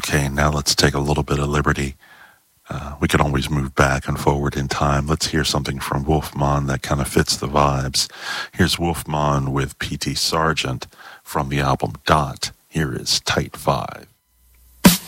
Okay, now let's take a little bit of liberty. We can always move back and forward in time. Let's hear something from Wolfman that kind of fits the vibes. Here's Wolfman with P.T. Sargent from the album Dot. Here is Tight Five.